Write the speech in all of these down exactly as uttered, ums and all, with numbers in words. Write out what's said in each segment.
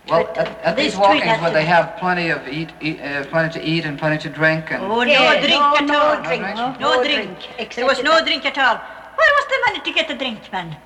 Well, But, at, at this these street walkings has where to- they have plenty of eat, eat uh, plenty to eat and plenty to drink and... Oh, no Yeah, drink no, at no all. drink, No, no drink. drink, except There was no that- drink at all. Where was the money to get the drink, man?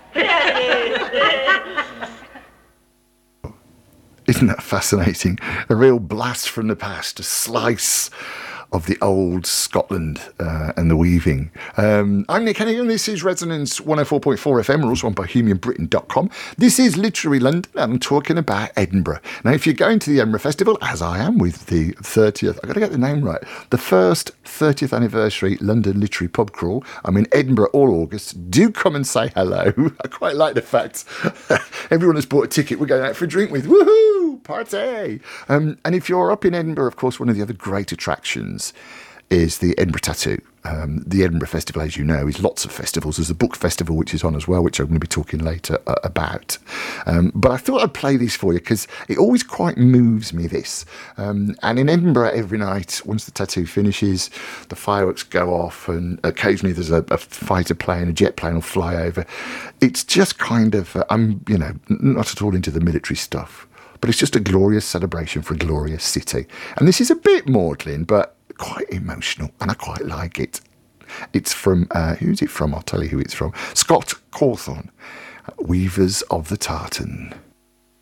Isn't that fascinating? A real blast from the past, a slice of the old Scotland uh, and the weaving. Um, I'm Nick Hennigan. This is Resonance one oh four point four F M. We're also on bohemian britain dot com. This is Literary London. I'm talking about Edinburgh. Now, if you're going to the Edinburgh Festival, as I am with the thirtieth, I've got to get the name right, the first thirtieth anniversary London Literary Pub Crawl. I'm in Edinburgh all August. Do come and say hello. I quite like the fact everyone has bought a ticket we're going out for a drink with. Woohoo! Party! Um, and if you're up in Edinburgh, of course, one of the other great attractions is the Edinburgh Tattoo. Um, the Edinburgh Festival, as you know, is lots of festivals. There's a book festival which is on as well, which I'm going to be talking later uh, about. Um, but I thought I'd play this for you because it always quite moves me, this. Um, and in Edinburgh, every night, once the tattoo finishes, the fireworks go off and occasionally there's a, a fighter plane, a jet plane will fly over. It's just kind of, uh, I'm, you know, not at all into the military stuff, but it's just a glorious celebration for a glorious city. And this is a bit maudlin, but quite emotional, and I quite like it. It's from, uh, who's it from? I'll tell you who it's from. Scott Cawthon, Weavers of the Tartan.